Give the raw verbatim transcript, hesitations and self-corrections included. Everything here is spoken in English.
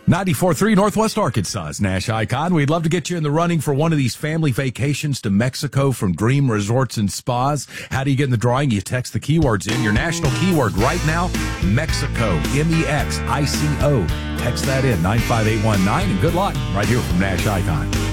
ninety-four point three Northwest Arkansas's Nash Icon. We'd love to get you in the running for one of these family vacations to Mexico from Dream Resorts and Spas. How do you get in the drawing? You text the keywords in. Your national keyword right now, Mexico, M E X I C O. Text that in, nine five eight one nine, and good luck right here from Nash Icon.